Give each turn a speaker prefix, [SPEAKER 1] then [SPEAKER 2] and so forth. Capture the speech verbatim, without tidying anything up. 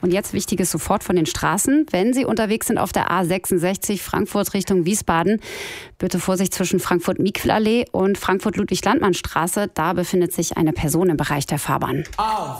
[SPEAKER 1] Und jetzt Wichtiges sofort von den Straßen. Wenn Sie unterwegs sind auf der A sechsundsechzig Frankfurt Richtung Wiesbaden, bitte Vorsicht zwischen Frankfurt-Miquel-Allee und Frankfurt-Ludwig-Landmann-Straße. Da befindet sich eine Person im Bereich der Fahrbahn.